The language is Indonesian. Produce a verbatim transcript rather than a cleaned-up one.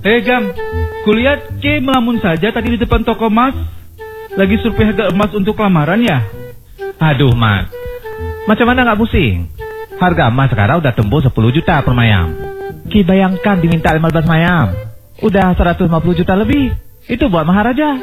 Eh Gam, kulihat Ke melamun saja tadi di depan toko emas. Lagi survei harga emas untuk lamaran ya? Aduh Mas, macam mana nggak pusing? Harga emas sekarang udah tembus sepuluh juta per mayam. Ki bayangkan diminta lima belas mayam, udah seratus lima puluh juta lebih. Itu buat Maharaja.